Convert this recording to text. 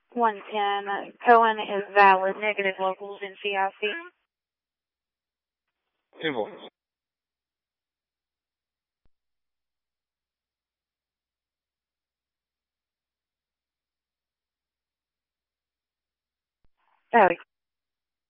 110. Cohen is valid. Negative locals in CIC. Invoice. Oh,